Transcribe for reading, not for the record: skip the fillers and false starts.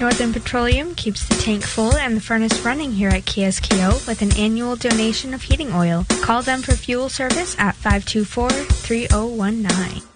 Northern Petroleum keeps the tank full and the furnace running here at KSKO with an annual donation of heating oil. Call them for fuel service at 524-3019.